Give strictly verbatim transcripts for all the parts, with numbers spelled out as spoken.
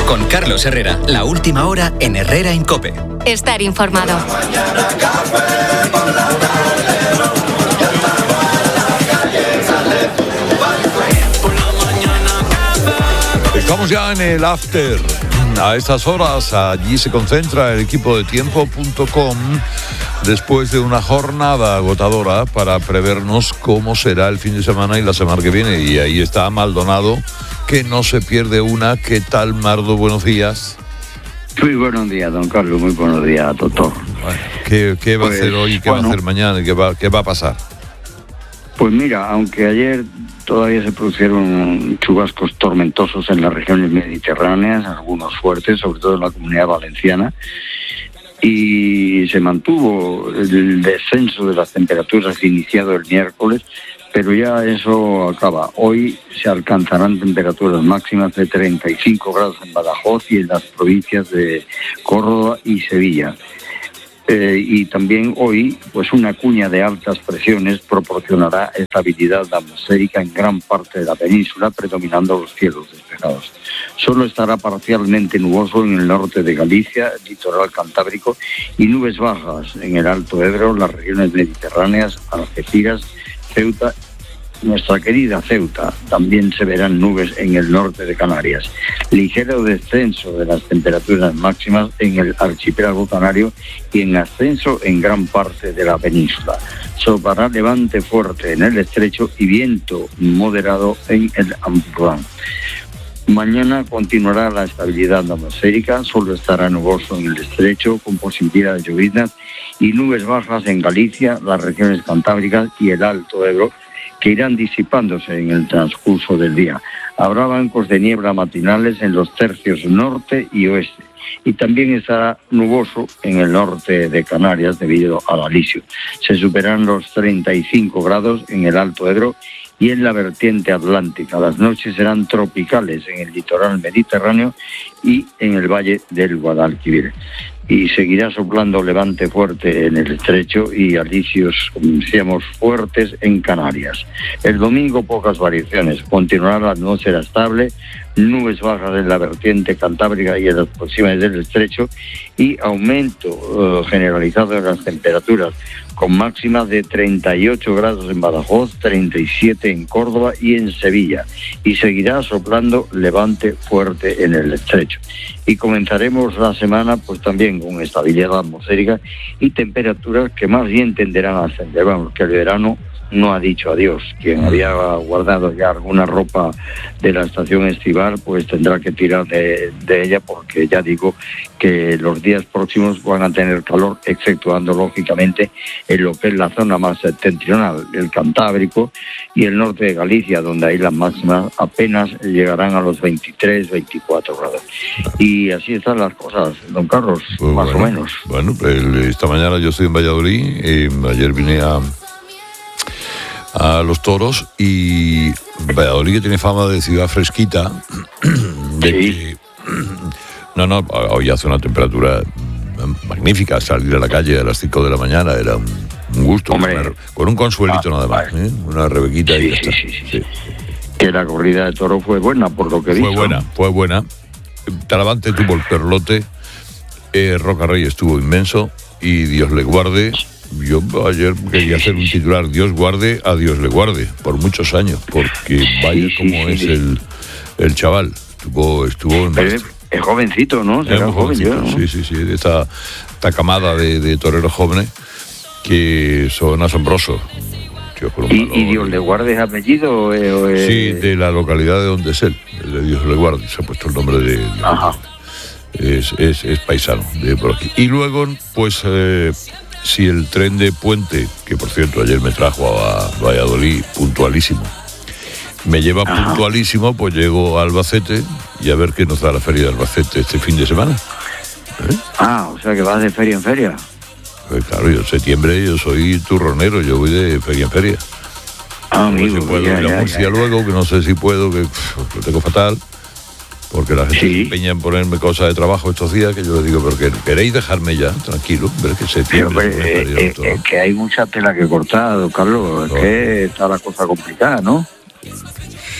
Con Carlos Herrera, la última hora en Herrera en COPE. Estar informado. Estamos ya en el after. A estas horas allí se concentra el equipo de tiempo punto com después de una jornada agotadora para prevernos cómo será el fin de semana y la semana que viene. Y ahí está Maldonado, que no se pierde una. ¿Qué tal, Mardo? Buenos días. Muy buenos días, don Carlos. Muy buenos días, doctor. Bueno, ¿qué, qué va pues, a hacer hoy? ¿Qué bueno, va a hacer mañana? ¿Qué va, qué va a pasar? Pues mira, aunque ayer todavía se produjeron chubascos tormentosos en las regiones mediterráneas, algunos fuertes, sobre todo en la Comunidad Valenciana, y se mantuvo el descenso de las temperaturas iniciado el miércoles, pero ya eso acaba. Hoy se alcanzarán temperaturas máximas de treinta y cinco grados en Badajoz y en las provincias de Córdoba y Sevilla. Eh, y también hoy, pues una cuña de altas presiones proporcionará estabilidad atmosférica en gran parte de la península, predominando los cielos despejados. Solo estará parcialmente nuboso en el norte de Galicia, el litoral cantábrico, y nubes bajas en el Alto Ebro, las regiones mediterráneas, Algeciras, Ceuta. Nuestra querida Ceuta, también se verán nubes en el norte de Canarias. Ligero descenso de las temperaturas máximas en el archipiélago canario y en ascenso en gran parte de la península. Soplará levante fuerte en el estrecho y viento moderado en el Ampurdán. Mañana continuará la estabilidad atmosférica, solo estará nuboso en el estrecho con posibilidad de lloviznas y nubes bajas en Galicia, las regiones cantábricas y el Alto Ebro, que irán disipándose en el transcurso del día. Habrá bancos de niebla matinales en los tercios norte y oeste. Y también estará nuboso en el norte de Canarias debido al alisio. Se superarán los treinta y cinco grados en el Alto Ebro y en la vertiente atlántica. Las noches serán tropicales en el litoral mediterráneo y en el valle del Guadalquivir. Y seguirá soplando levante fuerte en el estrecho y alisios, como decíamos, fuertes en Canarias. El domingo pocas variaciones, continuará la atmósfera estable, nubes bajas en la vertiente cantábrica y en las proximidades del estrecho y aumento uh, generalizado de las temperaturas, con máximas de treinta y ocho grados en Badajoz, treinta y siete en Córdoba y en Sevilla, y seguirá soplando levante fuerte en el estrecho. Y comenzaremos la semana pues también con estabilidad atmosférica y temperaturas que más bien tenderán a ascender. Vamos, que el verano no ha dicho adiós. Quien había guardado ya alguna ropa de la estación estival, pues tendrá que tirar de, de ella, porque ya digo que los días próximos van a tener calor, exceptuando lógicamente en lo que es la zona más septentrional, el Cantábrico y el norte de Galicia, donde ahí las máximas apenas llegarán a los veintitrés, veinticuatro grados. Y así están las cosas, don Carlos, pues más bueno, o menos. Bueno, pues esta mañana yo estoy en Valladolid, eh, ayer vine a a los toros, y Valladolid, que tiene fama de ciudad fresquita, de sí. que, no, no, hoy hace una temperatura magnífica. Salir a la calle a las cinco de la mañana era un, un gusto, Hombre, una, con un consuelito ah, nada más, ¿eh? Una rebequita sí, y ya sí, está. sí, sí, sí. Sí. Que la corrida de toro fue buena, por lo que Fue dijo. buena, fue buena. Talavante tuvo el perlote, eh, Roca Rey estuvo inmenso, y Dios le guarde. Yo ayer quería hacer un titular: Dios guarde, a Dios le guarde, por muchos años, porque vaya sí, como sí, es sí. el, el chaval. Estuvo, estuvo en Pero es, es jovencito, ¿no? Será joven, yo, ¿no? Sí, sí, sí, de esta, esta camada de, de toreros jóvenes que son asombrosos. Tío, con un ¿Y, valor, ¿Y Dios le guarde es apellido? O es, o es... Sí, de la localidad de donde es él, de Dios le guarde, se ha puesto el nombre de... de Ajá. Es, es, es paisano de por aquí. Y luego, pues... Eh, si el tren de Puente, que por cierto ayer me trajo a Valladolid puntualísimo, me lleva Ajá. puntualísimo, pues llego a Albacete y a ver qué nos da la feria de Albacete este fin de semana. ¿Eh? Ah, o sea que vas de feria en feria. Pues claro, yo en septiembre yo soy turronero, yo voy de feria en feria. Ah, no amigo, sé si puedo ya, ir a ya, Murcia ya, luego, ya. Que no sé si puedo, que pff, lo tengo fatal. Porque la gente sí. se empeña en ponerme cosas de trabajo estos días, que yo les digo, pero que queréis dejarme ya, tranquilo, ver que septiembre... Pero, pues, eh, eh, es que hay mucha tela que cortar, don Carlos, es no. que está la cosa complicada, ¿no?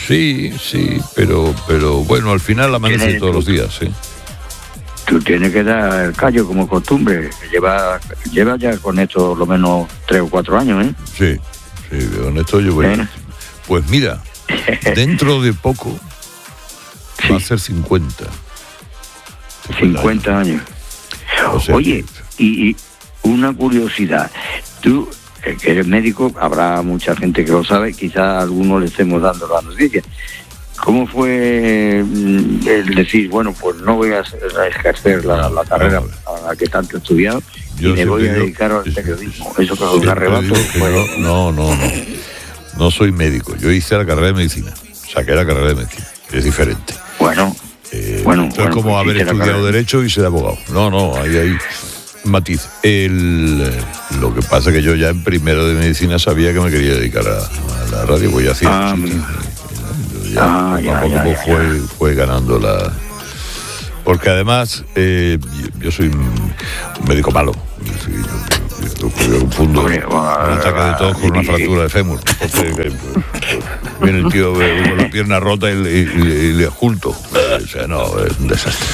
Sí, sí, pero, pero bueno, al final amanece todos los días, sí. Tú tienes que dar el callo como costumbre. Lleva, lleva ya con esto por lo menos tres o cuatro años, ¿eh? Sí, sí, con esto yo voy. ¿Eh? Pues mira, dentro de poco sí. va a ser cincuenta. cincuenta años. O sea, oye, que... y, y una curiosidad. Tú, que eres médico, habrá mucha gente que lo sabe, quizá a algunos le estemos dando la noticia. ¿Cómo fue el decir, bueno, pues no voy a ejercer la, la carrera a la que tanto he estudiado yo y me voy a dedicar al periodismo? Eso que es un arrebato. Bueno, no, no, no. No soy médico. Yo hice la carrera de medicina. Saqué la carrera de medicina, que es diferente. Bueno, eh, bueno. Es bueno, como pues haber estudiado Derecho y ser abogado. No, no, ahí hay matiz. El, lo que pasa es que yo ya en primero de medicina sabía que me quería dedicar a, a la radio, pues ya hacía ah, ya, ah, ya, poco, ya, poco ya, fue, ya. fue ganando la... Porque además eh, yo, yo soy un médico malo. Yo, yo, yo, yo confundo un ataque de tos con una fractura de fémur. Entonces, viene el tío con la pierna rota y, y, y, y le oculto. O sea, no, es un desastre.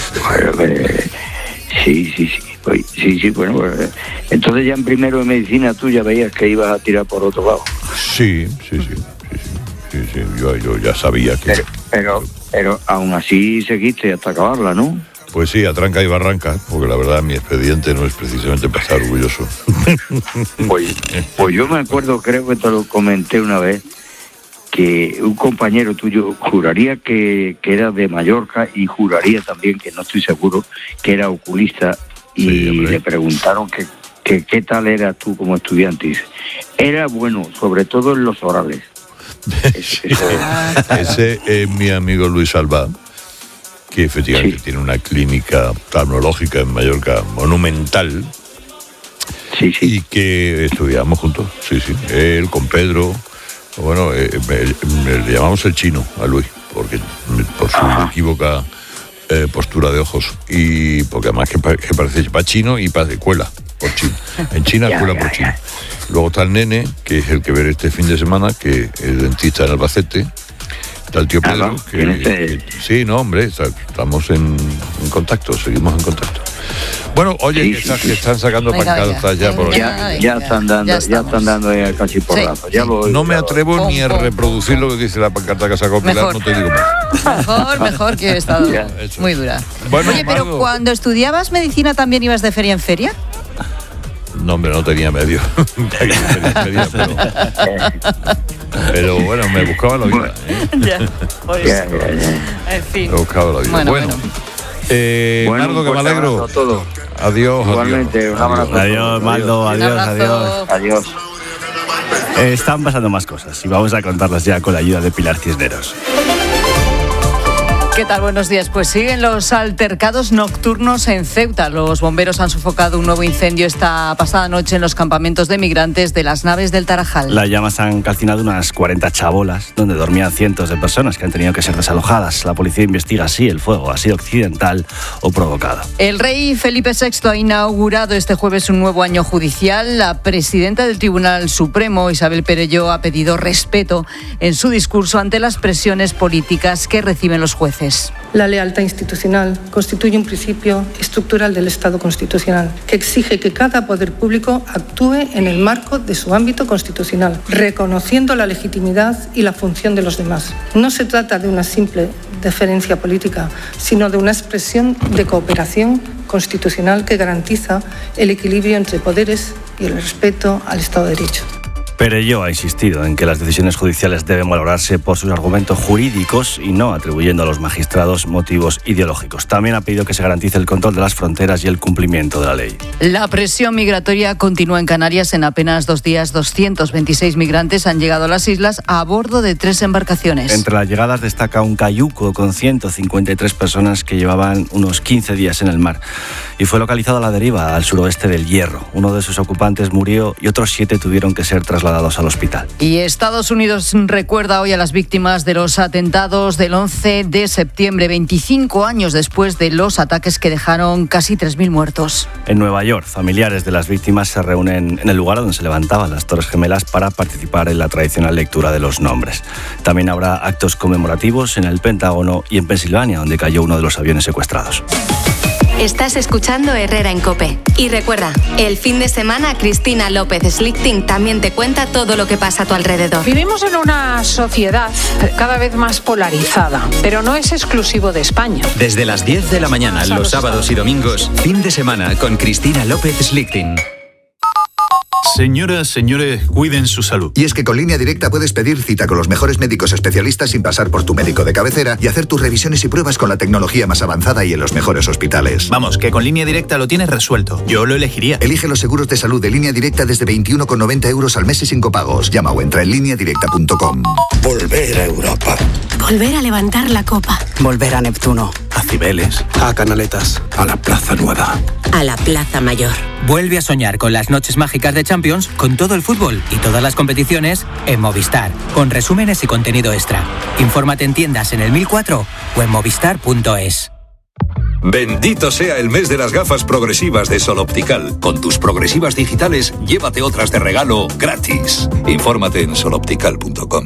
Sí, sí, sí. Pues, sí, sí, bueno, pues, entonces ya en primero de medicina tú ya veías que ibas a tirar por otro lado. Sí, sí, sí, sí, sí, sí. Yo, yo ya sabía que... Pero, pero, pero aún así seguiste hasta acabarla, ¿no? Pues sí, a tranca y barranca, porque la verdad mi expediente no es precisamente para estar orgulloso. Pues, pues yo me acuerdo, creo que te lo comenté una vez, que un compañero tuyo juraría que, que era de Mallorca y juraría también, que no estoy seguro, que era oculista. Y sí, le preguntaron que, que qué tal eras tú como estudiante. Y dice, era bueno, sobre todo en los orales. Sí. Ese es mi amigo Luis Alba, que efectivamente sí. tiene una clínica oftalmológica en Mallorca monumental. Sí, sí. Y que estudiamos juntos. Sí, sí. Él con Pedro. Bueno, eh, me, me, le llamamos el chino a Luis, porque por su Ajá. equívoca Eh, postura de ojos, y porque además que, que parece para chino y para cuela por chino. En China ya, cuela ya, por chino. Luego está el nene, que es el que ver este fin de semana, que es dentista en Albacete. Está el tío Pedro, ah, que, que sí, no, hombre, está, estamos en, en contacto, seguimos en contacto. Bueno, oye, sí, que, sí, sí. están sacando pancartas ya por ya, ya están dando, ya, ya están dando el cachiporrazo. Sí. Ya lo, no me ya atrevo lo... ni a reproducir lo que dice la pancarta que sacó Pilar, no te digo más. Mejor, mejor que he estado ya, muy dura. Bueno, oye, pero Margo, cuando estudiabas medicina también ibas de feria en feria. No, hombre, no tenía medio. medio pero, pero bueno, me buscaba la vida. ¿eh? Ya, por eso. Ya, ya, ya. En fin. Me buscaba la vida. Bueno, bueno. bueno. Eh, bueno, Mardo, que me alegro. Todo. Adiós. Igualmente, adiós. un abrazo. Adiós, Maldo, adiós, adiós. Adiós. Eh, están pasando más cosas y vamos a contarlas ya con la ayuda de Pilar Cisneros. ¿Qué tal? Buenos días. Pues siguen los altercados nocturnos en Ceuta. Los bomberos han sofocado un nuevo incendio esta pasada noche en los campamentos de migrantes de las Naves del Tarajal. Las llamas han calcinado unas cuarenta chabolas donde dormían cientos de personas que han tenido que ser desalojadas. La policía investiga si el fuego ha sido accidental o provocado. El rey Felipe sexto ha inaugurado este jueves un nuevo año judicial. La presidenta del Tribunal Supremo, Isabel Perelló, ha pedido respeto en su discurso ante las presiones políticas que reciben los jueces. La lealtad institucional constituye un principio estructural del Estado constitucional que exige que cada poder público actúe en el marco de su ámbito constitucional, reconociendo la legitimidad y la función de los demás. No se trata de una simple deferencia política, sino de una expresión de cooperación constitucional que garantiza el equilibrio entre poderes y el respeto al Estado de Derecho. Perelló ha insistido en que las decisiones judiciales deben valorarse por sus argumentos jurídicos y no atribuyendo a los magistrados motivos ideológicos. También ha pedido que se garantice el control de las fronteras y el cumplimiento de la ley. La presión migratoria continúa en Canarias. En apenas dos días, doscientos veintiséis migrantes han llegado a las islas a bordo de tres embarcaciones. Entre las llegadas destaca un cayuco con ciento cincuenta y tres personas que llevaban unos quince días en el mar y fue localizado a la deriva al suroeste del Hierro. Uno de sus ocupantes murió y otros siete tuvieron que ser trasladados trasladados al hospital. Y Estados Unidos recuerda hoy a las víctimas de los atentados del once de septiembre, veinticinco años después de los ataques que dejaron casi tres mil muertos. En Nueva York, familiares de las víctimas se reúnen en el lugar donde se levantaban las Torres Gemelas para participar en la tradicional lectura de los nombres. También habrá actos conmemorativos en el Pentágono y en Pensilvania, donde cayó uno de los aviones secuestrados. Estás escuchando Herrera en COPE. Y recuerda, el fin de semana Cristina López Slichting también te cuenta todo lo que pasa a tu alrededor. Vivimos en una sociedad cada vez más polarizada, pero no es exclusivo de España. Desde las diez de la mañana, los sábados y domingos, fin de semana con Cristina López Slichting. Señoras, señores, cuiden su salud. Y es que con Línea Directa puedes pedir cita con los mejores médicos especialistas sin pasar por tu médico de cabecera y hacer tus revisiones y pruebas con la tecnología más avanzada y en los mejores hospitales. Vamos, que con Línea Directa lo tienes resuelto. Yo lo elegiría. Elige los seguros de salud de Línea Directa desde veintiuno con noventa euros al mes y sin copagos. Llama o entra en línea directa punto com. Volver a Europa. Volver a levantar la copa. Volver a Neptuno. A Cibeles. A Canaletas. A la Plaza Nueva. A la Plaza Mayor. Vuelve a soñar con las noches mágicas de Champions, con todo el fútbol y todas las competiciones en Movistar, con resúmenes y contenido extra. Infórmate en tiendas en el mil cuatro o en movistar punto es. Bendito sea el mes de las gafas progresivas de Sol Optical. Con tus progresivas digitales, llévate otras de regalo gratis. Infórmate en sol optical punto com.